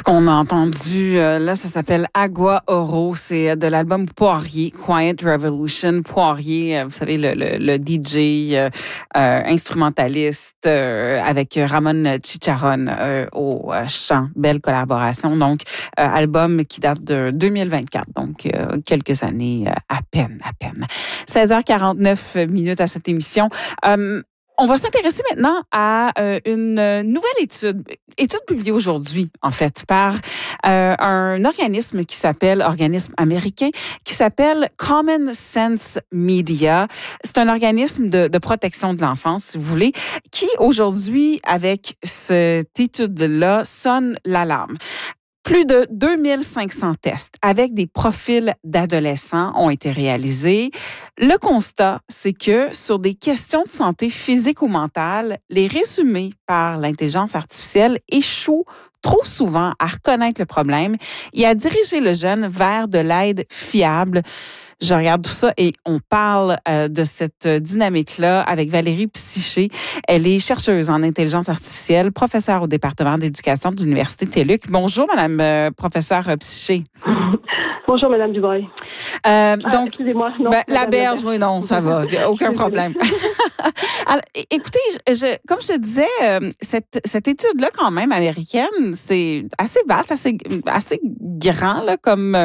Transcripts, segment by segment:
Ce qu'on a entendu, là, ça s'appelle Agua Oro. C'est de l'album Poirier, Quiet Revolution. Poirier, vous savez, le DJ instrumentaliste avec Ramon Chicharron au chant. Belle collaboration. Donc, album qui date de 2024. Donc, quelques années à peine. 16h49 minutes à cette émission. On va s'intéresser maintenant à une nouvelle étude publiée aujourd'hui, en fait, par un organisme américain, qui s'appelle Common Sense Media. C'est un organisme de protection de l'enfance, si vous voulez, qui aujourd'hui, avec cette étude-là, sonne l'alarme. Plus de 2500 tests avec des profils d'adolescents ont été réalisés. Le constat, c'est que sur des questions de santé physique ou mentale, les résumés par l'intelligence artificielle échouent trop souvent à reconnaître le problème et à diriger le jeune vers de l'aide fiable. Je regarde tout ça et on parle de cette dynamique-là avec Valérie Psyché. Elle est chercheuse en intelligence artificielle, professeure au département d'éducation de l'Université TÉLUQ. Bonjour, Madame professeure Psyché. Bonjour, Madame Dubreuil. Donc, excusez-moi. Non, la berge, oui, non, ça va. Aucun problème. Alors, écoutez, comme je te disais, cette étude-là, quand même, américaine, c'est assez vaste, assez grand là, comme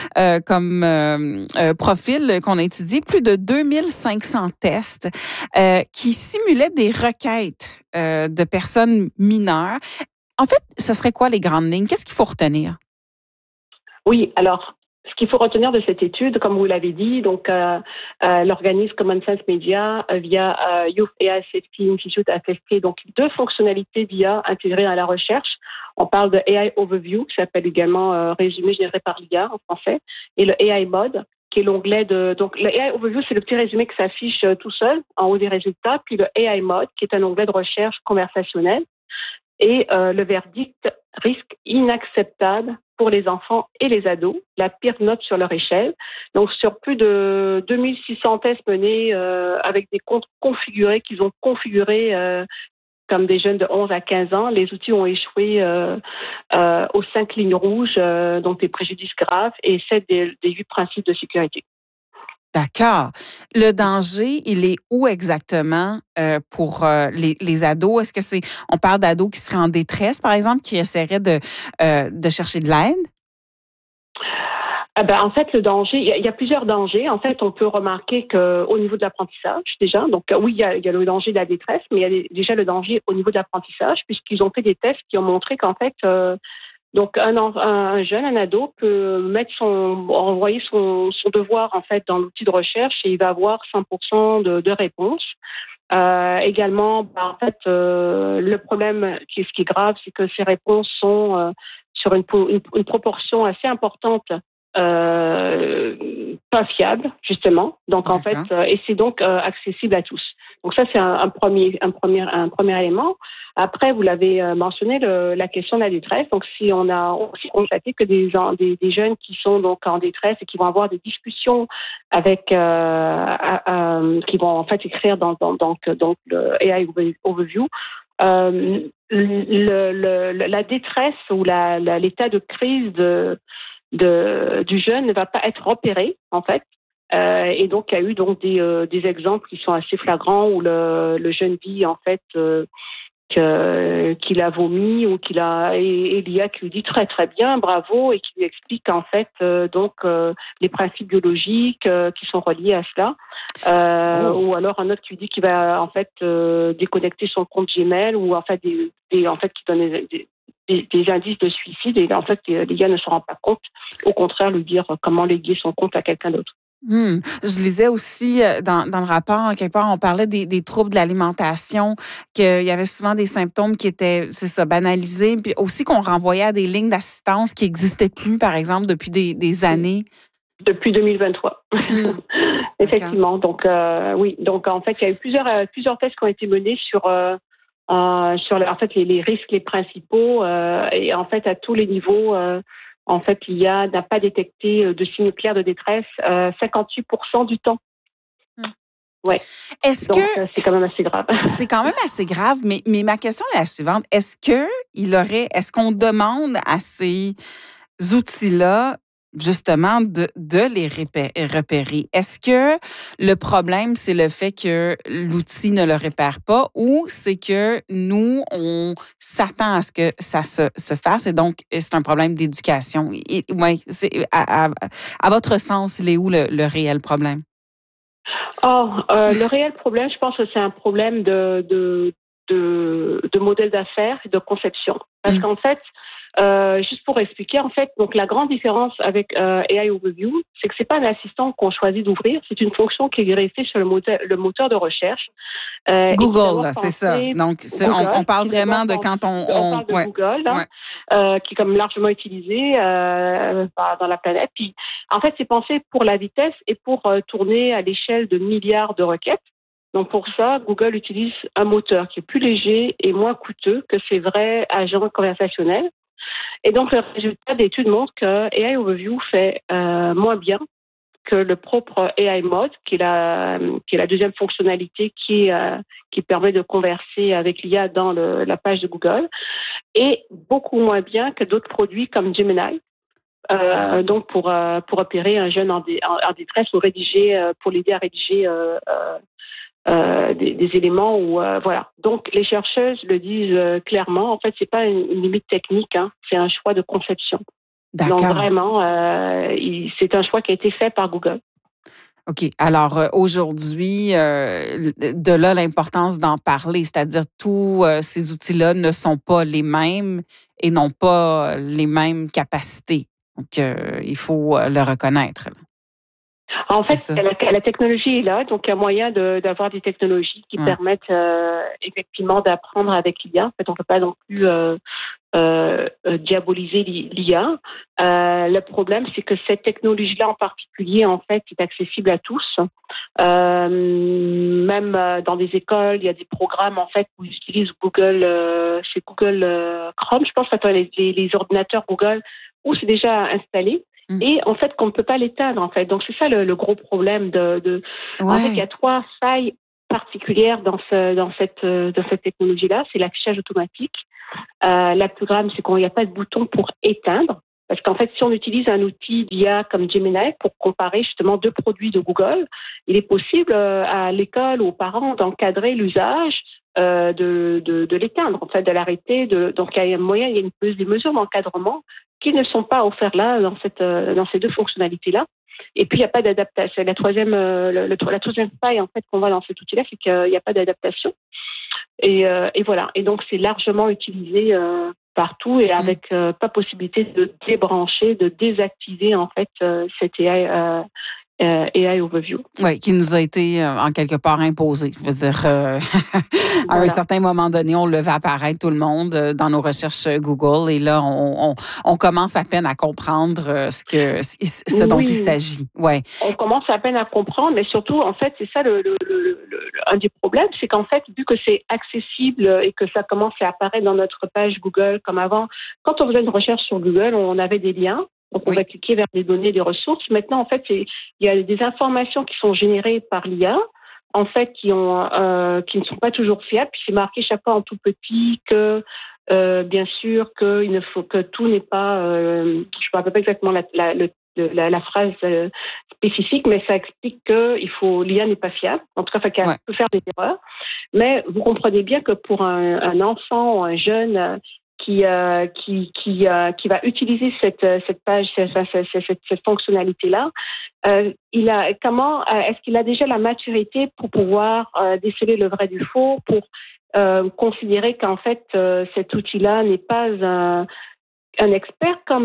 profil qu'on a étudié. Plus de 2500 tests qui simulaient des requêtes de personnes mineures. En fait, ce serait quoi les grandes lignes? Qu'est-ce qu'il faut retenir? Oui, alors, ce qu'il faut retenir de cette étude, comme vous l'avez dit, donc l'organisme Common Sense Media via Youth AI Safety Institute a testé donc 2 fonctionnalités d'IA intégrées à la recherche. On parle de AI Overview, qui s'appelle également résumé généré par l'IA en français, et le AI Mode, qui est l'onglet de... Donc, le AI Overview, c'est le petit résumé qui s'affiche tout seul en haut des résultats, puis le AI Mode, qui est un onglet de recherche conversationnelle. Et le verdict, risque inacceptable pour les enfants et les ados, la pire note sur leur échelle. Donc, sur plus de 2600 tests menés avec des comptes configurés, qu'ils ont configurés comme des jeunes de 11 à 15 ans, les outils ont échoué aux 5 lignes rouges, donc des préjudices graves, et 7 des 8 principes de sécurité. D'accord. Le danger, il est où exactement pour les ados? Est-ce que on parle d'ados qui seraient en détresse, par exemple, qui essaieraient de chercher de l'aide? En fait, le danger, il y a plusieurs dangers. En fait, on peut remarquer qu'au niveau de l'apprentissage, déjà, donc oui, il y a le danger de la détresse, mais il y a déjà le danger au niveau de l'apprentissage, puisqu'ils ont fait des tests qui ont montré qu'en fait, donc un jeune, un ado peut envoyer son devoir en fait dans l'outil de recherche et il va avoir 100% de réponses. Également, en fait, le problème, ce qui est grave, c'est que ces réponses sont sur une proportion assez importante pas fiable, justement. Donc, en fait, et c'est donc accessible à tous. Donc, ça, c'est un premier élément. Après, vous l'avez mentionné, la question de la détresse. Donc, si on a aussi constaté que des jeunes qui sont donc en détresse et qui vont avoir des discussions avec, qui vont en fait écrire donc le AI Overview, la détresse ou l'état de crise du jeune ne va pas être repéré en fait, et donc il y a eu donc des exemples qui sont assez flagrants où le jeune dit en fait qu'il a vomi ou et l'IA qui lui dit très très bien, bravo, et qui lui explique en fait les principes biologiques qui sont reliés à cela, ou alors un autre qui lui dit qu'il va en fait déconnecter son compte Gmail, ou en fait qui donne des indices de suicide, et en fait l'IA ne se rend pas compte, au contraire lui dire comment léguer son compte à quelqu'un d'autre. Je lisais aussi dans le rapport, quelque part, on parlait des troubles de l'alimentation, qu'il y avait souvent des symptômes qui étaient, c'est ça, banalisés, puis aussi qu'on renvoyait à des lignes d'assistance qui n'existaient plus, par exemple, depuis des années. Depuis 2023. Effectivement. Donc, oui. Donc, en fait, il y a eu plusieurs tests qui ont été menés sur en fait, les risques, les principaux, et en fait, à tous les niveaux, en fait, l'IA n'a pas détecté de signes clairs de détresse 58% du temps. Ouais. Est-ce Donc, que c'est quand même assez grave. c'est quand même assez grave, mais ma question est la suivante. Est-ce qu'on demande à ces outils-là, justement, de les repérer? Est-ce que le problème, c'est le fait que l'outil ne le répare pas ou c'est que nous, on s'attend à ce que ça se fasse et donc c'est un problème d'éducation? Ouais, à votre sens, il est où le réel problème? Or, le réel problème, je pense que c'est un problème de modèle d'affaires et de conception. Parce Mm. qu'en fait, juste pour expliquer, en fait, donc la grande différence avec AI Overview, c'est que c'est pas un assistant qu'on choisit d'ouvrir, c'est une fonction qui est greffée sur le moteur de recherche. Et qui Google, d'abord là, c'est ça. pensé Donc, on Google, parle qui d'abord vraiment de quand on parle de ouais, Google, ouais. qui est comme largement utilisé dans la planète. Puis, en fait, c'est pensé pour la vitesse et pour tourner à l'échelle de milliards de requêtes. Donc, pour ça, Google utilise un moteur qui est plus léger et moins coûteux que ses vrais agents conversationnels. Et donc, le résultat d'études montre que AI Overview fait moins bien que le propre AI Mode, qui est la deuxième fonctionnalité qui permet de converser avec l'IA dans la page de Google, et beaucoup moins bien que d'autres produits comme Gemini. Donc pour opérer un jeune en détresse ou rédiger pour l'aider à rédiger des éléments ou voilà. Donc les chercheuses le disent clairement. En fait, c'est pas une limite technique, hein, c'est un choix de conception. Donc D'accord. vraiment, c'est un choix qui a été fait par Google. OK. Alors, aujourd'hui, de là l'importance d'en parler, c'est-à-dire tous ces outils-là ne sont pas les mêmes et n'ont pas les mêmes capacités. Donc, il faut le reconnaître. Là. En C'est fait, ça. la technologie est là, donc il y a moyen d'avoir des technologies qui Ouais. permettent effectivement d'apprendre avec l'IA. En fait, on ne peut pas non plus diaboliser l'IA. Le problème, c'est que cette technologie-là en particulier, en fait, est accessible à tous. Même dans des écoles, il y a des programmes en fait où ils utilisent Google, c'est Google Chrome, je pense, les ordinateurs Google où c'est déjà installé. Mm. Et en fait, qu'on ne peut pas l'éteindre, en fait. Donc, c'est ça le gros problème En fait, il y Ouais. a trois failles particulières dans cette technologie-là. C'est l'affichage automatique. La plus grave, c'est qu'il n'y a pas de bouton pour éteindre. Parce qu'en fait, si on utilise un outil d'IA comme Gemini pour comparer justement deux produits de Google, il est possible à l'école ou aux parents d'encadrer l'usage de l'éteindre, en fait, de l'arrêter. Donc, il y a un moyen, il y a des mesures d'encadrement qui ne sont pas offertes là dans ces deux fonctionnalités-là. Et puis, il n'y a pas d'adaptation. La troisième faille, en fait, qu'on voit dans cet outil-là, c'est qu'il n'y a pas d'adaptation. Et voilà. Et donc, c'est largement utilisé partout et Mm. avec pas possibilité de débrancher, de désactiver, en fait, cette AI Overview. Oui, qui nous a été en quelque part imposé. Je veux dire, à un Voilà. certain moment donné, on le fait apparaître tout le monde dans nos recherches Google et là, on commence à peine à comprendre ce dont il Oui, s'agit. Ouais. on commence à peine à comprendre, mais surtout, en fait, c'est ça un des problèmes, c'est qu'en fait, vu que c'est accessible et que ça commence à apparaître dans notre page Google comme avant, quand on faisait une recherche sur Google, on avait des liens, donc on Oui. va cliquer vers des données, des ressources. Maintenant, en fait, il y a des informations qui sont générées par l'IA, en fait, qui ne sont pas toujours fiables. Puis c'est marqué chaque fois en tout petit que bien sûr qu'il ne faut que tout n'est pas, je ne me rappelle pas exactement la phrase spécifique, mais ça explique que l'IA n'est pas fiable. En tout cas, qu'elle Ouais. peut faire des erreurs. Mais vous comprenez bien que pour un enfant ou un jeune qui va utiliser cette page, cette fonctionnalité-là, est-ce qu'il a déjà la maturité pour pouvoir déceler le vrai du faux, pour considérer qu'en fait cet outil-là n'est pas un expert comme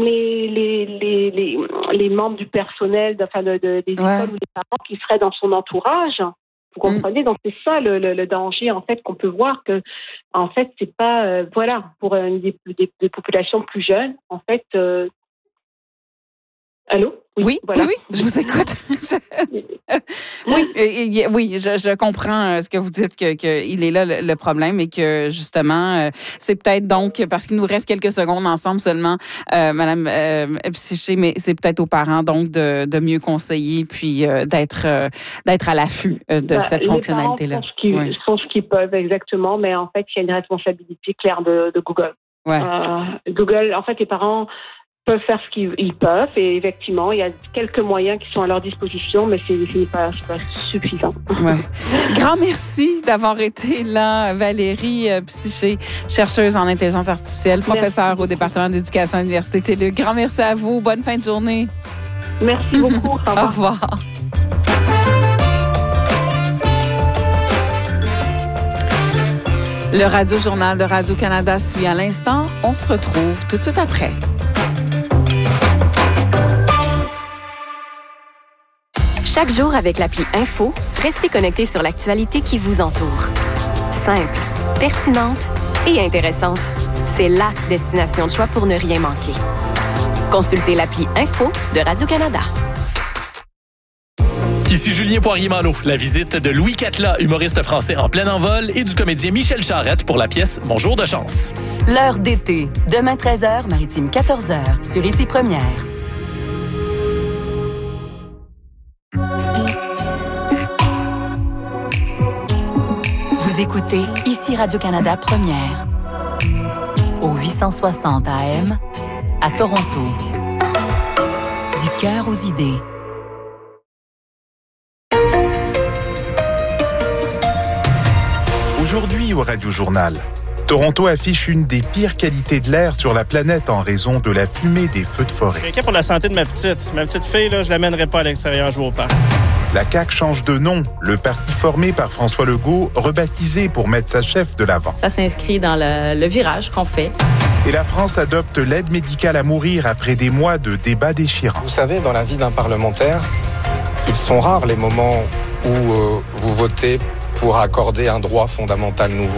les membres du personnel des Ouais. écoles ou des parents qui seraient dans son entourage. Vous Mm. comprenez? Donc, c'est ça le danger, en fait, qu'on peut voir que, en fait, c'est pas, voilà, pour des populations plus jeunes, en fait, Allô? Oui, voilà. oui, je vous écoute. Oui, je comprends ce que vous dites, que il est là le problème et que justement, c'est peut-être donc, parce qu'il nous reste quelques secondes ensemble seulement, Madame Psyché, mais c'est peut-être aux parents donc de mieux conseiller puis d'être à l'affût de cette fonctionnalité-là. Les parents font ce qu'ils peuvent exactement, mais en fait, il y a une responsabilité claire de Google. Ouais. Google, en fait, les parents peuvent faire ce qu'ils peuvent et effectivement, il y a quelques moyens qui sont à leur disposition, mais c'est pas suffisant. Ouais. Grand merci d'avoir été là, Valérie Psyché, chercheuse en intelligence artificielle, professeure au département d'éducation à l'Université TELUC. Grand merci à vous. Bonne fin de journée. Merci beaucoup. Au revoir. Le Radio-Journal de Radio-Canada suit à l'instant. On se retrouve tout de suite après. Chaque jour avec l'appli Info, restez connectés sur l'actualité qui vous entoure. Simple, pertinente et intéressante. C'est la destination de choix pour ne rien manquer. Consultez l'appli Info de Radio-Canada. Ici Julien Poirier-Malo. La visite de Louis Catla, humoriste français en plein envol, et du comédien Michel Charette pour la pièce Mon jour de chance. L'heure d'été. Demain 13h, Maritime 14h, sur Ici Première. Vous écoutez Ici Radio-Canada Première. Au 860 AM, à Toronto. Du cœur aux idées. Aujourd'hui au Radio-Journal, Toronto affiche une des pires qualités de l'air sur la planète en raison de la fumée des feux de forêt. Quelqu'un pour la santé de ma petite. Ma petite fille, là, je la mènerai pas à l'extérieur jouer au parc. La CAQ change de nom. Le parti formé par François Legault, rebaptisé pour mettre sa chef de l'avant. Ça s'inscrit dans le virage qu'on fait. Et la France adopte l'aide médicale à mourir après des mois de débats déchirants. Vous savez, dans la vie d'un parlementaire, ils sont rares les moments où vous votez pour accorder un droit fondamental nouveau.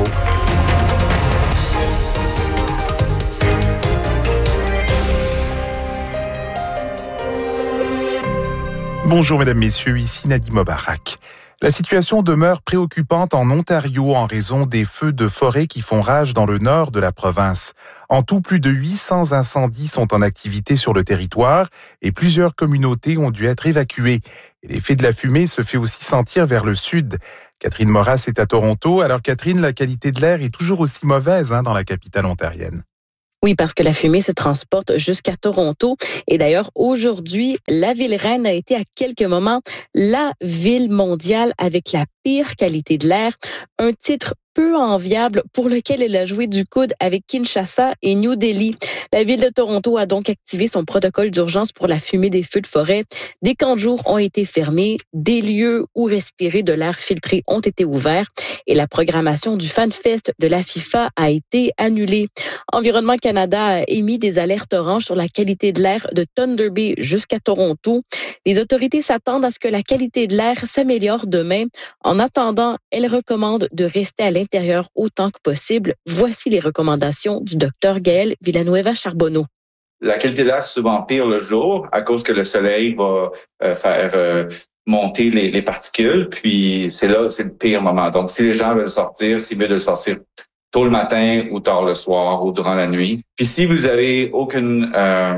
Bonjour mesdames, messieurs, ici Nadim Mobarak. La situation demeure préoccupante en Ontario en raison des feux de forêt qui font rage dans le nord de la province. En tout, plus de 800 incendies sont en activité sur le territoire et plusieurs communautés ont dû être évacuées. Et l'effet de la fumée se fait aussi sentir vers le sud. Catherine Moras est à Toronto. Alors Catherine, la qualité de l'air est toujours aussi mauvaise dans la capitale ontarienne. Oui, parce que la fumée se transporte jusqu'à Toronto. Et d'ailleurs, aujourd'hui, la ville-reine a été à quelques moments la ville mondiale avec la pire qualité de l'air. Un titre peu enviable pour lequel elle a joué du coude avec Kinshasa et New Delhi. La ville de Toronto a donc activé son protocole d'urgence pour la fumée des feux de forêt. Des camps de jour ont été fermés, des lieux où respirer de l'air filtré ont été ouverts et la programmation du FanFest de la FIFA a été annulée. Environnement Canada a émis des alertes oranges sur la qualité de l'air de Thunder Bay jusqu'à Toronto. Les autorités s'attendent à ce que la qualité de l'air s'améliore demain. En attendant, elles recommandent de rester à l'intérieur autant que possible. Voici les recommandations du Dr Gaël Villanueva-Charbonneau. La qualité de l'air est souvent pire le jour à cause que le soleil va faire monter les particules. Puis c'est le pire moment. Donc si les gens veulent sortir, c'est mieux de sortir tôt le matin ou tard le soir ou durant la nuit. Puis si vous avez aucune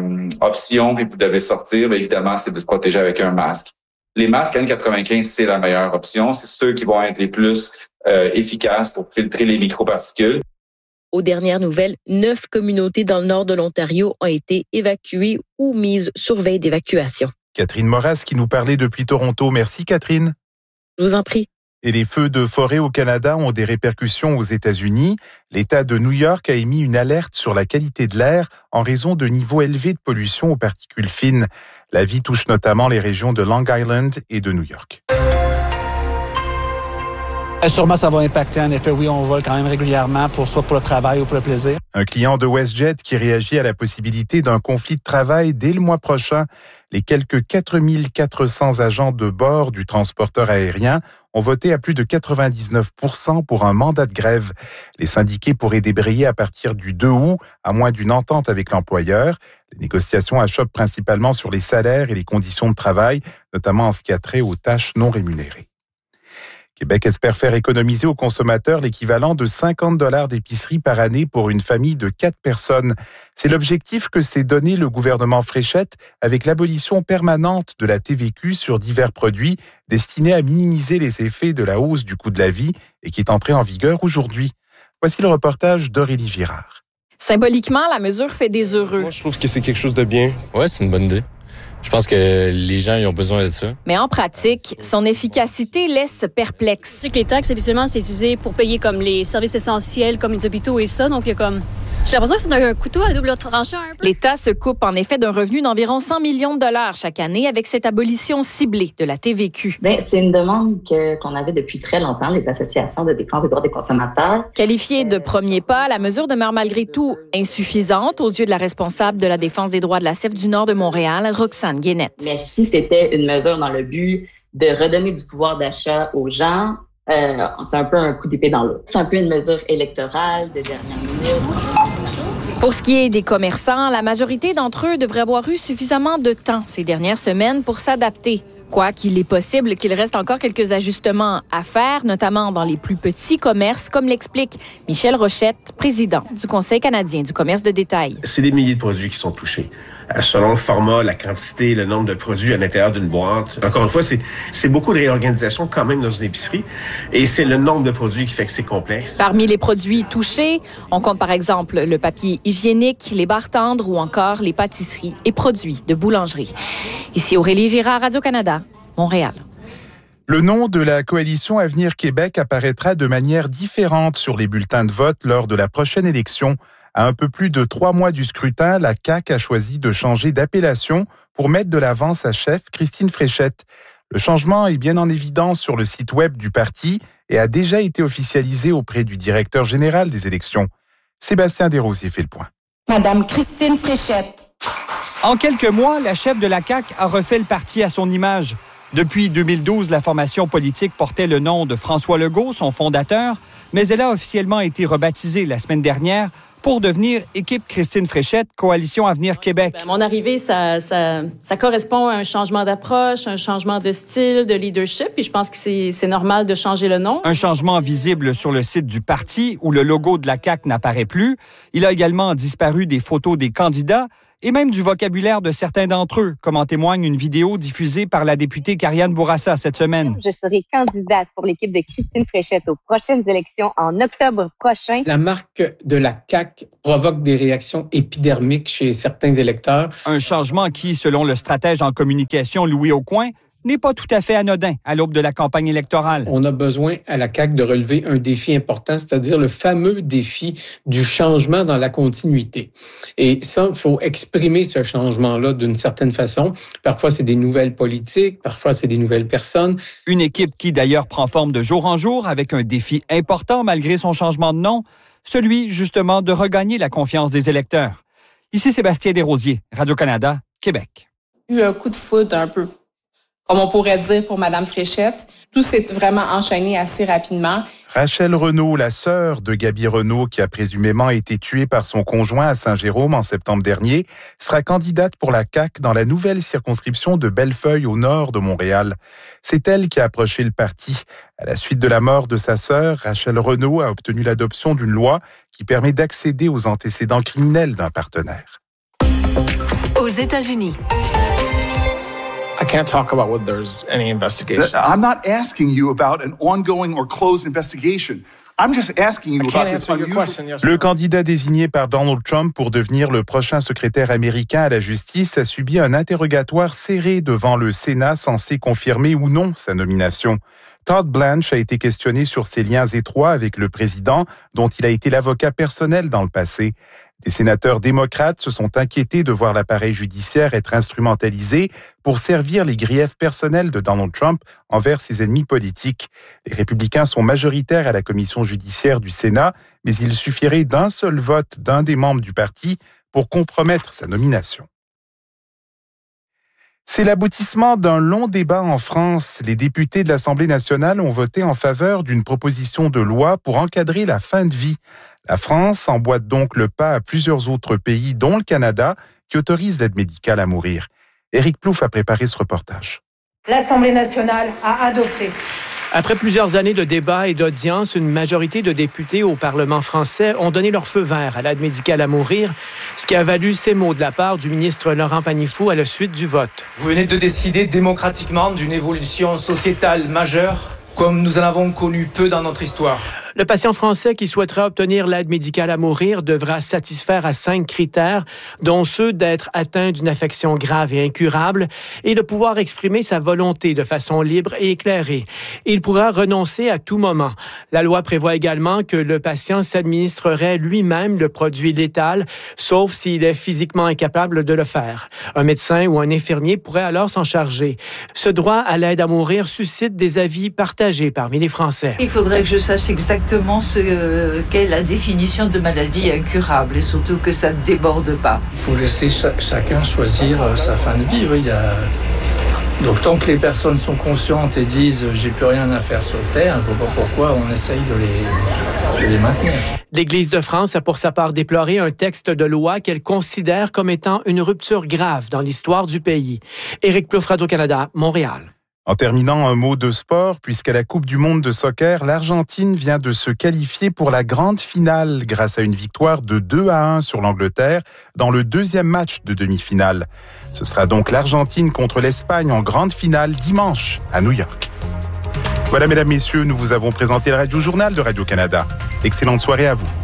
option et vous devez sortir, bien évidemment, c'est de se protéger avec un masque. Les masques N95, c'est la meilleure option. C'est ceux qui vont être les plus efficaces pour filtrer les microparticules. Aux dernières nouvelles, 9 communautés dans le nord de l'Ontario ont été évacuées ou mises sur veille d'évacuation. Catherine Moras qui nous parlait depuis Toronto. Merci Catherine. Je vous en prie. Et les feux de forêt au Canada ont des répercussions aux États-Unis. L'État de New York a émis une alerte sur la qualité de l'air en raison de niveaux élevés de pollution aux particules fines. L'avis touche notamment les régions de Long Island et de New York. Sûrement, ça va impacter. En effet, oui, on vole quand même régulièrement, soit pour le travail ou pour le plaisir. Un client de WestJet qui réagit à la possibilité d'un conflit de travail dès le mois prochain. Les quelques 4400 agents de bord du transporteur aérien ont voté à plus de 99% pour un mandat de grève. Les syndiqués pourraient débrayer à partir du 2 août, à moins d'une entente avec l'employeur. Les négociations achoppent principalement sur les salaires et les conditions de travail, notamment en ce qui a trait aux tâches non rémunérées. Québec espère faire économiser aux consommateurs l'équivalent de $50 d'épicerie par année pour une famille de 4 personnes. C'est l'objectif que s'est donné le gouvernement Fréchette avec l'abolition permanente de la TVQ sur divers produits destinés à minimiser les effets de la hausse du coût de la vie et qui est entrée en vigueur aujourd'hui. Voici le reportage d'Aurélie Girard. Symboliquement, la mesure fait des heureux. Moi, je trouve que c'est quelque chose de bien. Ouais, c'est une bonne idée. Je pense que les gens ils ont besoin de ça. Mais en pratique, son efficacité laisse perplexe. Je sais que les taxes, habituellement, c'est utilisé pour payer comme les services essentiels, comme les hôpitaux et ça. Donc, il y a comme... J'ai l'impression que c'est un couteau à double tranchant un peu. L'État se coupe en effet d'un revenu d'environ 100 millions de dollars chaque année avec cette abolition ciblée de la TVQ. C'est une demande qu'on avait depuis très longtemps, les associations de défense des droits des consommateurs. Qualifiée de premier pas, la mesure demeure malgré tout insuffisante aux yeux de la responsable de la défense des droits de la CIF du Nord de Montréal, Roxane Guénette. Mais si c'était une mesure dans le but de redonner du pouvoir d'achat aux gens, c'est un peu un coup d'épée dans l'eau. C'est un peu une mesure électorale de dernière minute. Pour ce qui est des commerçants, la majorité d'entre eux devraient avoir eu suffisamment de temps ces dernières semaines pour s'adapter. Quoiqu'il est possible qu'il reste encore quelques ajustements à faire, notamment dans les plus petits commerces, comme l'explique Michel Rochette, président du Conseil canadien du commerce de détail. C'est des milliers de produits qui sont touchés. Selon le format, la quantité, le nombre de produits à l'intérieur d'une boîte. Encore une fois, c'est beaucoup de réorganisation quand même dans une épicerie. Et c'est le nombre de produits qui fait que c'est complexe. Parmi les produits touchés, on compte par exemple le papier hygiénique, les barres tendres ou encore les pâtisseries et produits de boulangerie. Ici Aurélie Girard, Radio-Canada, Montréal. Le nom de la coalition Avenir Québec apparaîtra de manière différente sur les bulletins de vote lors de la prochaine élection. À un peu plus de 3 mois du scrutin, la CAQ a choisi de changer d'appellation pour mettre de l'avant sa chef, Christine Fréchette. Le changement est bien en évidence sur le site web du parti et a déjà été officialisé auprès du directeur général des élections. Sébastien Desrosiers fait le point. Madame Christine Fréchette. En quelques mois, la chef de la CAQ a refait le parti à son image. Depuis 2012, la formation politique portait le nom de François Legault, son fondateur, mais elle a officiellement été rebaptisée la semaine dernière pour devenir Équipe Christine Fréchette, Coalition Avenir Québec. Mon arrivée, ça correspond à un changement d'approche, un changement de style, de leadership, et je pense que c'est normal de changer le nom. Un changement visible sur le site du parti où le logo de la CAQ n'apparaît plus. Il a également disparu des photos des candidats et même du vocabulaire de certains d'entre eux, comme en témoigne une vidéo diffusée par la députée Karianne Bourassa cette semaine. Je serai candidate pour l'équipe de Christine Fréchette aux prochaines élections en octobre prochain. La marque de la CAQ provoque des réactions épidermiques chez certains électeurs. Un changement qui, selon le stratège en communication Louis Aucoin, n'est pas tout à fait anodin à l'aube de la campagne électorale. On a besoin à la CAQ de relever un défi important, c'est-à-dire le fameux défi du changement dans la continuité. Et ça, il faut exprimer ce changement-là d'une certaine façon. Parfois, c'est des nouvelles politiques, parfois, c'est des nouvelles personnes. Une équipe qui, d'ailleurs, prend forme de jour en jour avec un défi important malgré son changement de nom, celui, justement, de regagner la confiance des électeurs. Ici Sébastien Desrosiers, Radio-Canada, Québec. Eu un coup de foudre un peu, comme on pourrait dire pour Mme Fréchette. Tout s'est vraiment enchaîné assez rapidement. Rachel Renaud, la sœur de Gaby Renaud, qui a présumément été tuée par son conjoint à Saint-Jérôme en septembre dernier, sera candidate pour la CAQ dans la nouvelle circonscription de Bellefeuille au nord de Montréal. C'est elle qui a approché le parti. À la suite de la mort de sa sœur, Rachel Renaud a obtenu l'adoption d'une loi qui permet d'accéder aux antécédents criminels d'un partenaire. Aux États-Unis. I can't talk about whether there's any investigations. I'm not asking you about an ongoing or closed investigation. I'm just asking you about this unusual... Le candidat désigné par Donald Trump pour devenir le prochain secrétaire américain à la justice a subi un interrogatoire serré devant le Sénat censé confirmer ou non sa nomination. Todd Blanche a été questionné sur ses liens étroits avec le président, dont il a été l'avocat personnel dans le passé. Des sénateurs démocrates se sont inquiétés de voir l'appareil judiciaire être instrumentalisé pour servir les griefs personnels de Donald Trump envers ses ennemis politiques. Les républicains sont majoritaires à la commission judiciaire du Sénat, mais il suffirait d'un seul vote d'un des membres du parti pour compromettre sa nomination. C'est l'aboutissement d'un long débat en France. Les députés de l'Assemblée nationale ont voté en faveur d'une proposition de loi pour encadrer la fin de vie. La France emboîte donc le pas à plusieurs autres pays, dont le Canada, qui autorisent l'aide médicale à mourir. Éric Plouffe a préparé ce reportage. L'Assemblée nationale a adopté. Après plusieurs années de débats et d'audiences, une majorité de députés au Parlement français ont donné leur feu vert à l'aide médicale à mourir, ce qui a valu ces mots de la part du ministre Laurent Pagnifoux à la suite du vote. Vous venez de décider démocratiquement d'une évolution sociétale majeure, comme nous en avons connu peu dans notre histoire. Le patient français qui souhaitera obtenir l'aide médicale à mourir devra satisfaire à 5 critères, dont ceux d'être atteint d'une affection grave et incurable et de pouvoir exprimer sa volonté de façon libre et éclairée. Il pourra renoncer à tout moment. La loi prévoit également que le patient s'administrerait lui-même le produit létal, sauf s'il est physiquement incapable de le faire. Un médecin ou un infirmier pourrait alors s'en charger. Ce droit à l'aide à mourir suscite des avis partagés parmi les Français. Il faudrait que je sache exactement ce qu'est la définition de maladie incurable et surtout que ça ne déborde pas. Il faut laisser chacun choisir sa fin de vie. Oui, Donc tant que les personnes sont conscientes et disent « j'ai plus rien à faire sur Terre », je ne vois pas pourquoi on essaye de les maintenir. L'Église de France a pour sa part déploré un texte de loi qu'elle considère comme étant une rupture grave dans l'histoire du pays. Éric Plouffe, Radio-Canada, Montréal. En terminant, un mot de sport, puisqu'à la Coupe du monde de soccer, l'Argentine vient de se qualifier pour la grande finale grâce à une victoire de 2-1 sur l'Angleterre dans le deuxième match de demi-finale. Ce sera donc l'Argentine contre l'Espagne en grande finale dimanche à New York. Voilà, mesdames, messieurs, nous vous avons présenté le Radio-Journal de Radio-Canada. Excellente soirée à vous.